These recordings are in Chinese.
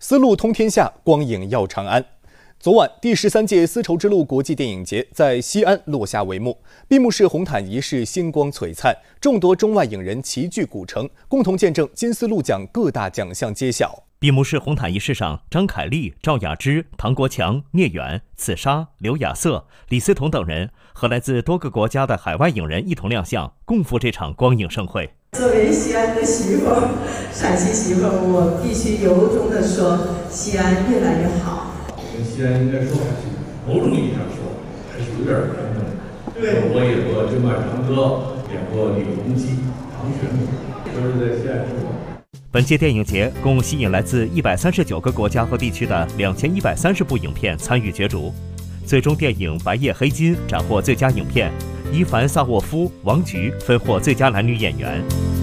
丝路通天下，光影耀长安。昨晚，第13届丝绸之路国际电影节在西安落下帷幕，闭幕式红毯仪式星光璀璨，众多中外影人齐聚古城，共同见证金丝路奖各大奖项揭晓。 闭幕式红毯仪式上，张凯丽、赵雅芝、唐国强、聂远、刺杀、刘亚瑟、李思彤等人和来自多个国家的海外影人一同亮相，共赴这场光影盛会。 作为西安的媳妇，陕西媳妇，我必须由衷的说，西安越来越好。 跟西安应该说还是某种意义上说还是有点感动。对，我演过甄嬛长歌，演过李隆基、唐玄宗，都是在西安生活。 本届电影节共吸引来自139个国家和地区的2130部影片参与角逐，最终电影《白夜黑金》斩获最佳影片，伊凡·萨沃夫、王菊分获最佳男女演员。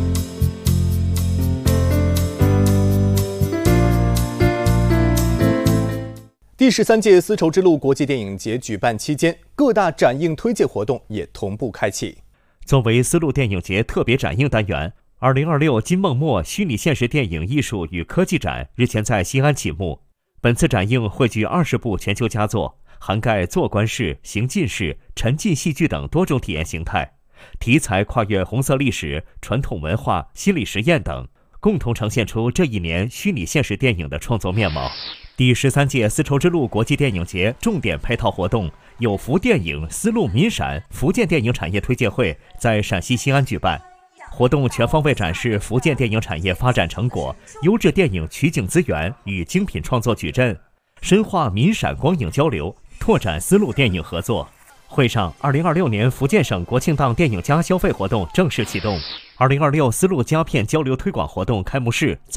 第13届丝绸之路国际电影节举办期间，各大展映推介活动也同步开启。 作为丝路电影节特别展映单元，2026金梦墨虚拟现实电影艺术与科技展日前在西安启幕。本次展映汇聚20部全球佳作，涵盖坐观式、行进式、沉浸戏剧等多种体验形态，题材跨越红色历史、传统文化、心理实验等，共同呈现出这一年虚拟现实电影的创作面貌。第13届丝绸之路国际电影节重点配套活动有福电影丝路民陕福建电影产业推介会在陕西西安举办。活动全方位展示福建电影产业发展成果、优质电影取景资源与精品创作矩阵，深化民陕光影交流，拓展丝路电影合作。会上，2026年福建省国庆档电影佳消费活动正式启动，2026丝路佳片交流推广活动开幕式